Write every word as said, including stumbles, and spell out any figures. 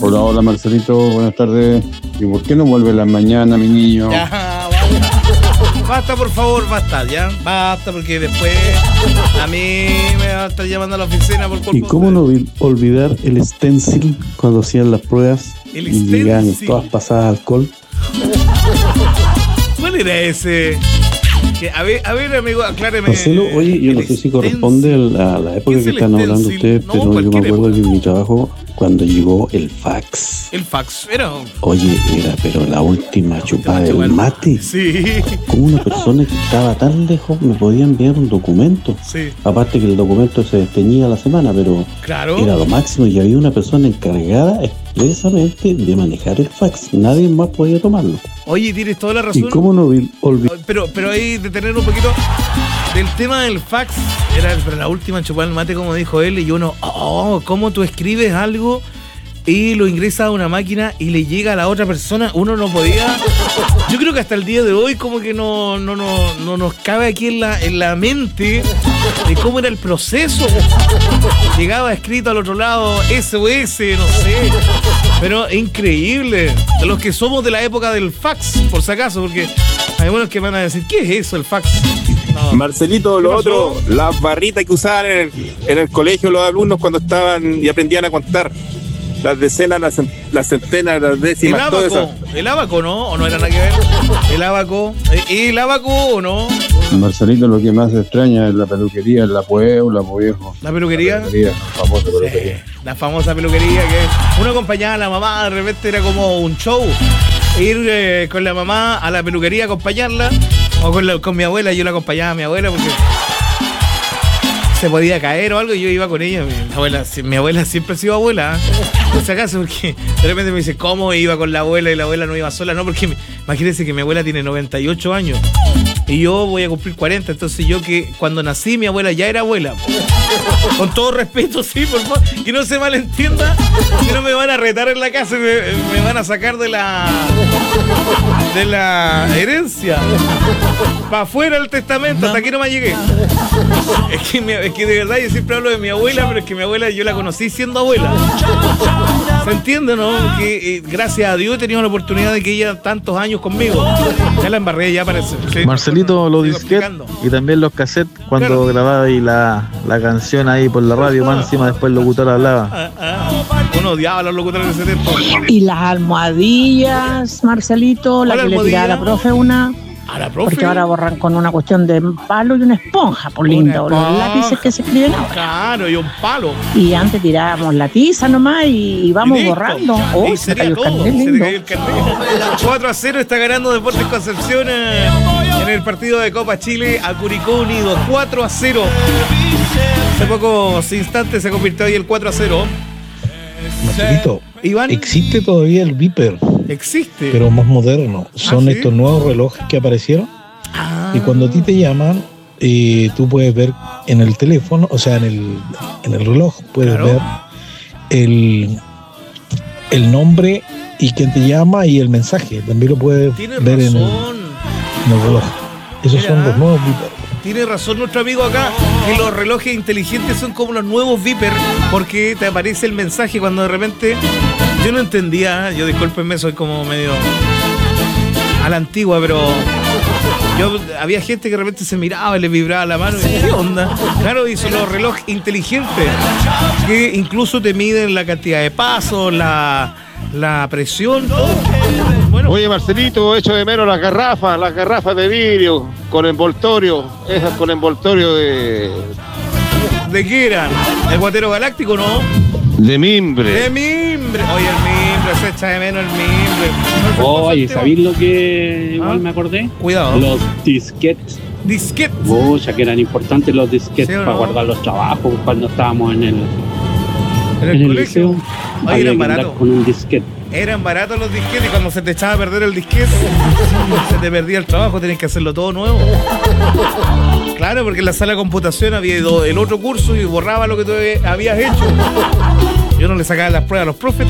Hola, hola Marcelito, buenas tardes. ¿Y por qué no vuelve en la mañana, mi niño? Ya, basta. Basta, por favor, basta, ya. Basta, porque después a mí me va a estar llamando a la oficina por culpa. ¿Y cómo no olvidar el stencil cuando hacían las pruebas el y llegaban todas pasadas alcohol? ¿Cuál era ese? Que, a ver, a ver, amigo, acláreme. Marcelo, oye, yo no sé si corresponde a la, a la época que están hablando ustedes, no, pero yo me acuerdo de mi trabajo cuando llegó el fax. El fax, era. Oye, era, pero la última chupada del mate. Sí. Como una persona que estaba tan lejos me podía enviar un documento. Sí. Aparte que el documento se desteñía a la semana, pero claro, era lo máximo y había una persona encargada expresamente de manejar el fax. Nadie más podía tomarlo. Oye, tienes toda la razón. ¿Y cómo no olvidar? Pero, pero ahí detener un poquito del tema del fax. Era la última chupada del mate, como dijo él, y uno, oh, ¿cómo tú escribes algo y lo ingresas a una máquina y le llega a la otra persona? Uno no podía. Yo creo que hasta el día de hoy como que no, no, no, no nos cabe aquí en la, en la mente de cómo era el proceso. Llegaba escrito al otro lado S O S, no sé. Pero increíble. De los que somos de la época del fax, por si acaso, porque hay algunos que van a decir, ¿qué es eso, el fax? No. Marcelito, lo otro, las barritas que usaban en el, en el colegio los alumnos cuando estaban y aprendían a contar. Las decenas, las, las centenas, las décimas, el todo abaco, eso. El abaco, ¿no? ¿O no era nada que ver? El abaco. ¿El abaco o no? Marcelito, lo que más extraña es la peluquería, en la Puebla, viejo. ¿La peluquería? La peluquería, la famosa peluquería. Sí, la famosa peluquería que uno acompañaba a la mamá, de repente era como un show. Ir eh, con la mamá a la peluquería a acompañarla, o con, la, con mi abuela, yo la acompañaba a mi abuela porque se podía caer o algo y yo iba con ella. Mi abuela, mi abuela siempre ha sido abuela, ¿eh? Por si acaso, porque de repente me dice, ¿cómo iba con la abuela y la abuela no iba sola? No, porque imagínense que mi abuela tiene noventa y ocho años y yo voy a cumplir cuarenta, entonces yo que cuando nací mi abuela ya era abuela. Con todo respeto, sí, por favor, que no se malentienda, que no me van a retar en la casa y me, me van a sacar de la de la herencia para afuera del testamento, hasta aquí no me llegué. Es que, mi, es que de verdad yo siempre hablo de mi abuela, pero es que mi abuela yo la conocí siendo abuela. ¿Se entiende, no? Que eh, gracias a Dios he tenido la oportunidad de que ella tantos años conmigo. Ya la embarré, ya parece. Sí, Marcelito, los disquetes y también los cassettes cuando claro. grababa ahí la, la canción ahí por la radio, más encima después el locutor hablaba. Ah, ah. Uno odiaba a los locutores de ese tiempo. Y las almohadillas, Marcelito, la que le tiraba a la profe una. ¿A la profe? Porque ahora borran con una cuestión de palo y una esponja, por lindo. Los lápices que se escriben ahora. Claro, y un palo. Y antes tirábamos la tiza nomás y íbamos y borrando. Oh, y se cayó el carnet lindo. cuatro a cero está ganando Deportes Concepción eh, en el partido de Copa Chile a Curicó Unido. cuatro a cero. Hace pocos instantes se convirtió ahí el cuatro a cero. Marcelito, Iván, existe todavía el Viper. Existe. Pero más moderno. Son ¿Ah, sí? estos nuevos relojes que aparecieron. Ah. Y cuando a ti te llaman, eh, tú puedes ver en el teléfono, o sea, en el, en el reloj, puedes claro. ver el, el nombre y quién te llama y el mensaje. También lo puedes Tienes ver en el, razón. en el reloj. Esos Mira. son los nuevos Viper. Tiene razón nuestro amigo acá, que los relojes inteligentes son como los nuevos Viper, porque te aparece el mensaje cuando de repente... Yo no entendía, yo discúlpenme, soy como medio a la antigua, pero yo había gente que de repente se miraba y le vibraba la mano y ¿qué onda? Claro, y son los relojes inteligentes que incluso te miden la cantidad de pasos, la, la presión, todo. Bueno. Oye, Marcelito, echo de menos las garrafas, las garrafas de vidrio con envoltorio, esas con envoltorio de... ¿De qué eran? ¿El Guatero Galáctico, no? De mimbre. De mimbre. Oye, el mimbre, se echa de menos el mimbre. Oye, ¿sabéis lo que igual ¿Ah? me acordé? Cuidado. Los disquetes. Disquetes. Mucha, que eran importantes los disquetes ¿sí para no? guardar los trabajos cuando estábamos en el, en el, en el liceo. Oye, eran baratos. Con un disquete. Eran baratos los disquetes y cuando se te echaba a perder el disquete, se te perdía el trabajo, tenías que hacerlo todo nuevo. Claro, porque en la sala de computación había ido el otro curso y borraba lo que tú habías hecho. Yo no le sacaba las pruebas a los profes.